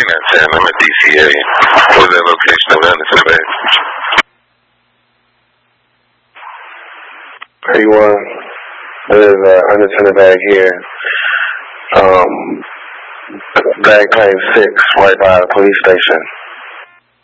3910. I'm at DCA. What's that location of Anderson Bay? 31. There's Anderson bag here. Bag claim 6, right by the police station.